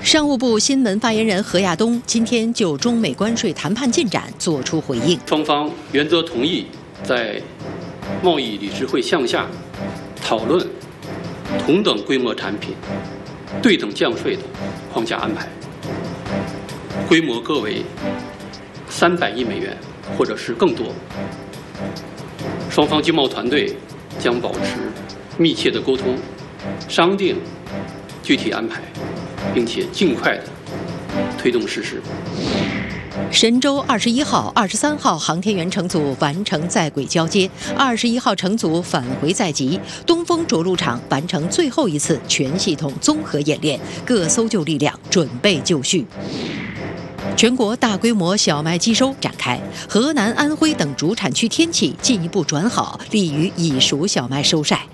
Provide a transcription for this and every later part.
商务部新闻发言人何亚东今天就中美关税谈判进展作出回应。 双方原则同意在贸易理事会项下讨论同等规模产品对等降税的框架安排，规模各为300亿美元或者是更多。双方经贸团队将保持密切的沟通，商定具体安排，并且尽快的推动实施。 神舟21号、23号航天员乘组完成在轨交接，21号乘组返回在即，东风着陆场完成最后一次全系统综合演练，各搜救力量准备就绪。全国大规模小麦机收展开，河南、安徽等主产区天气进一步转好，利于已熟小麦收晒。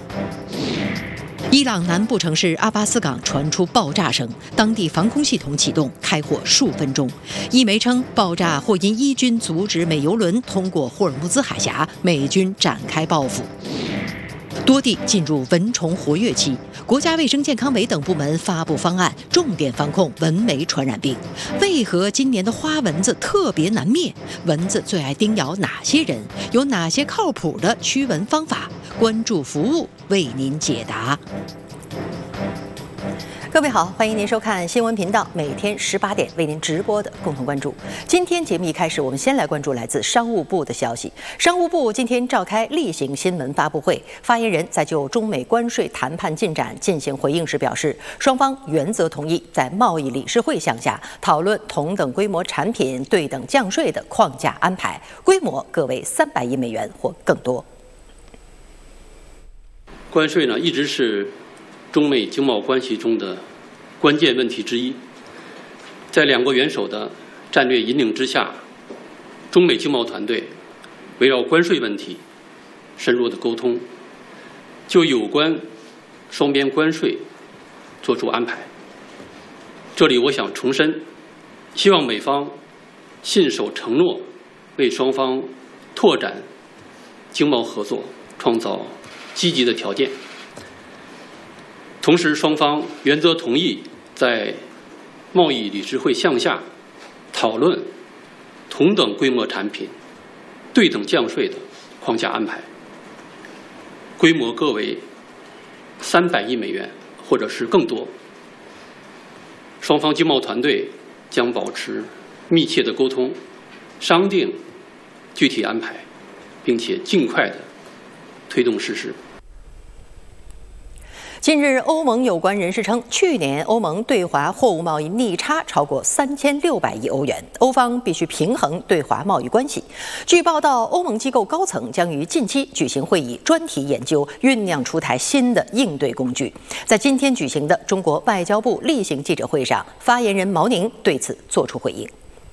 伊朗南部城市阿巴斯港传出爆炸声，当地防空系统启动，开火数分钟。一媒称，爆炸或因伊军阻止美油轮通过霍尔木兹海峡，美军展开报复。多地进入蚊虫活跃期，国家卫生健康委等部门发布方案，重点防控蚊媒传染病。为何今年的花蚊子特别难灭？蚊子最爱叮咬哪些人？有哪些靠谱的驱蚊方法？关注服务为您解答。各位好，欢迎您收看新闻频道，每天18点为您直播的共同关注。今天节目一开始，我们先来关注来自商务部的消息。商务部今天召开例行新闻发布会，发言人在就中美关税谈判进展进行回应时表示，双方原则同意在贸易理事会项下讨论同等规模产品对等降税的框架安排，规模各为300亿美元或更多。 关税呢，一直是中美经贸关系中的关键问题之一。在两国元首的战略引领之下，中美经贸团队围绕关税问题深入的沟通，就有关双边关税作出安排。这里我想重申，希望美方信守承诺，为双方拓展经贸合作创造积极的条件。同时，双方原则同意在贸易理事会项下讨论同等规模产品对等降税的框架安排，规模各为300亿美元或者是更多。双方经贸团队将保持密切的沟通，商定具体安排，并且尽快的推动实施。 近日，欧盟有关人士称，去年欧盟对华货物贸易逆差超过3600亿欧元，欧方必须平衡对华贸易关系。据报道，欧盟机构高层将于近期举行会议，专题研究酝酿出台新的应对工具。在今天举行的中国外交部例行记者会上，发言人毛宁对此作出回应。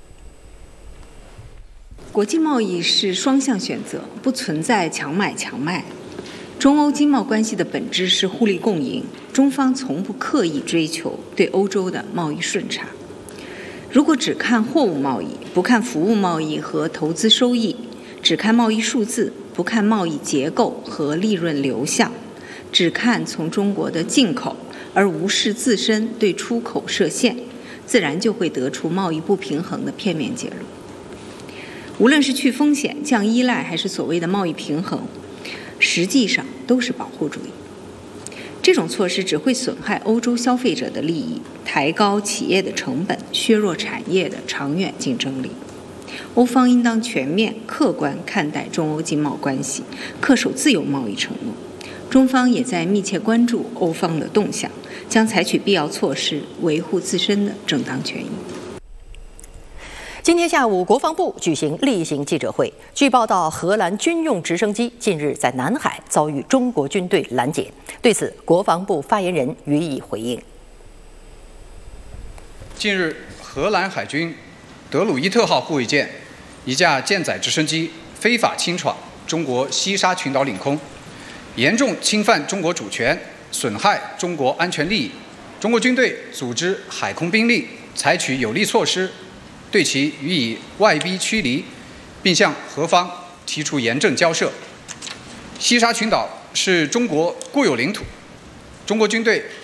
国际贸易是双向选择，不存在强买强卖。中欧经贸关系的本质是互利共赢，中方从不刻意追求对欧洲的贸易顺差。如果只看货物贸易，不看服务贸易和投资收益，只看贸易数字，不看贸易结构和利润流向，只看从中国的进口，而无视自身对出口设限，自然就会得出贸易不平衡的片面结论。无论是去风险、降依赖，还是所谓的贸易平衡，实际上都是保护主义。这种措施只会损害欧洲消费者的利益，抬高企业的成本，削弱产业的长远竞争力。欧方应当全面、客观看待中欧经贸关系，恪守自由贸易承诺。中方也在密切关注欧方的动向，将采取必要措施维护自身的正当权益。 今天下午，国防部举行例行记者会。据报道，荷兰军用直升机近日在南海遭遇中国军队拦截。对此，国防部发言人予以回应。 近日，荷兰海军德鲁伊特号护卫舰一架舰载直升机非法侵闯中国西沙群岛领空，严重侵犯中国主权，损害中国安全利益。中国军队组织海空兵力采取有力措施，对其予以外逼驱离，并向荷方提出严正交涉。西沙群岛是中国固有领土，中国军队